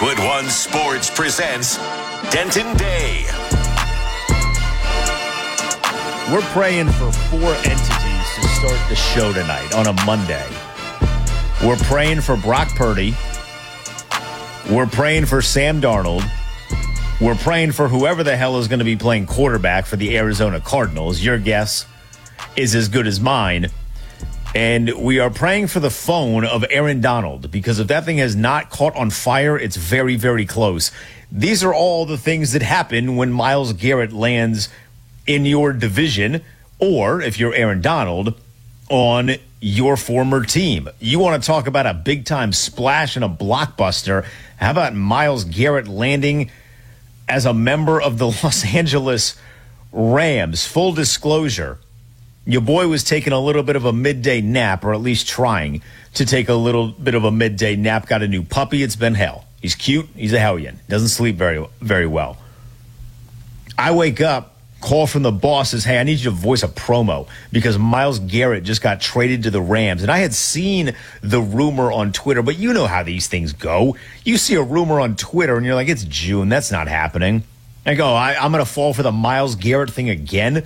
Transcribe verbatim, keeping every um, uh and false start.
Westwood One Sports presents Denton Day. We're praying for four entities to start the show tonight on a Monday. We're praying for Brock Purdy. We're praying for Sam Darnold. We're praying for whoever the hell is going to be playing quarterback for the Arizona Cardinals. Your guess is as good as mine. And we are praying for the phone of Aaron Donald, because if that thing has not caught on fire, it's very, very close. These are all the things that happen when Myles Garrett lands in your division, or if you're Aaron Donald, on your former team. You want to talk about a big-time splash and a blockbuster. How about Myles Garrett landing as a member of the Los Angeles Rams? Full disclosure, your boy was taking a little bit of a midday nap, or at least trying to take a little bit of a midday nap. Got a new puppy. It's been hell. He's cute. He's a hellion. Doesn't sleep very, very well. I wake up, call from the boss says, hey, I need you to voice a promo because Myles Garrett just got traded to the Rams. And I had seen the rumor on Twitter, but you know how these things go. You see a rumor on Twitter and you're like, it's June. That's not happening. I go, I, I'm going to fall for the Myles Garrett thing again.